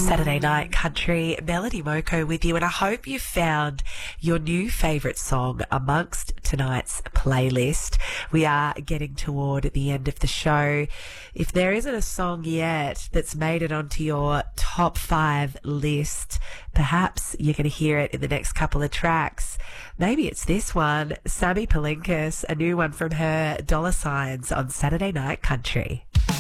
Saturday Night Country, Melody Moko with you, and I hope you found your new favourite song amongst tonight's playlist. We are getting toward the end of the show. If there isn't a song yet that's made it onto your top 5 list, perhaps you're going to hear it in the next couple of tracks. Maybe it's this one, Sammy Palinkas, a new one from her, Dollar Signs, on Saturday Night Country.